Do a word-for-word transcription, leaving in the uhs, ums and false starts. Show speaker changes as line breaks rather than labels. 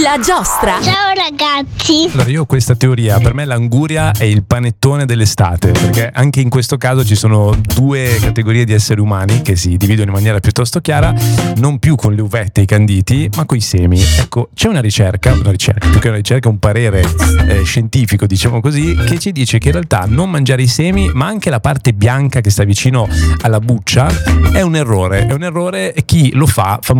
La giostra.
Ciao ragazzi.
Allora, io ho questa teoria, per me l'anguria è il panettone dell'estate, perché anche in questo caso ci sono due categorie di esseri umani che si dividono in maniera piuttosto chiara, non più con le uvette e i canditi, ma con i semi. Ecco, c'è una ricerca, una ricerca, più che una ricerca, un parere eh, scientifico, diciamo così, che ci dice che in realtà non mangiare i semi, ma anche la parte bianca che sta vicino alla buccia, è un errore, è un errore e chi lo fa fa